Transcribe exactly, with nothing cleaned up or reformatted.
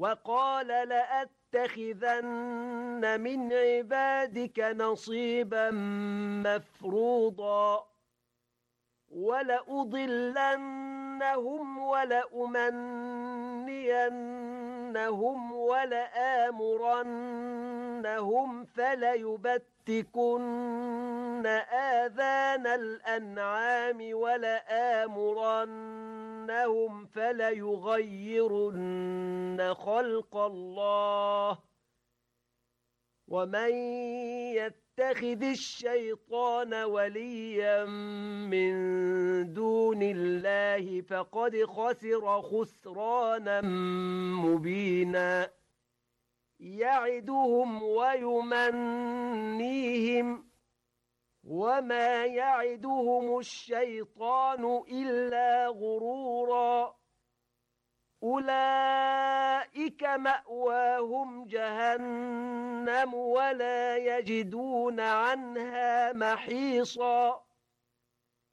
وقال لأتخذن من عبادك نصيبا مفروضا ولأضلنهم ولأمنينهم ولآمرنهم فليبتكن آذان الأنعام ولآمرنهم فليغيرن خلق الله ومن يتخذ الشيطان وليا من دون الله فقد خسر خسرانا مبينا يعدهم ويمنيهم وما يعدهم الشيطان إلا غرورا أولئك مأواهم جهنم ولا يجدون عنها محيصا